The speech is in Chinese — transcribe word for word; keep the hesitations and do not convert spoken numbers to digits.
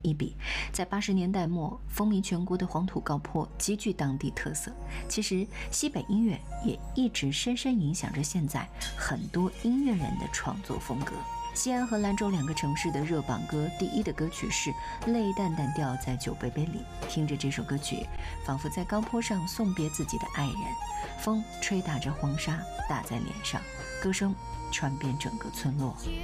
一笔，在八十年代末风靡全国的黄土高坡极具当地特色。其实西北音乐也一直深深影响着现在很多音乐人的创作风格。西安和兰州两个城市的热榜歌第一的歌曲是《泪淡淡掉在酒杯杯里》，听着这首歌曲，仿佛在高坡上送别自己的爱人，风吹打着黄沙打在脸上，歌声传遍整个村落。